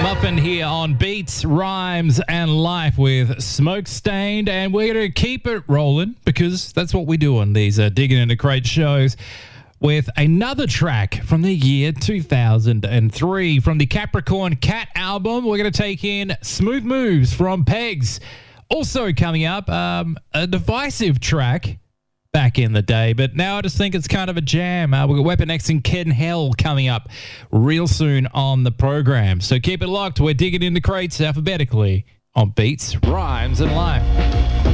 Muffin here on Beats, Rhymes and Life with Smoke Stained, and we're going to keep it rolling because that's what we do on these Digging Into Crates shows with another track from the year 2003 from the Capricorn Cat album. We're going to take in Smooth Moves from Pegs. Also coming up, a divisive track back in the day, but now I just think it's kind of a jam. We've got Weapon X and Ken Hell coming up real soon on the program. So keep it locked. We're digging into crates alphabetically on Beats, Rhymes and Life.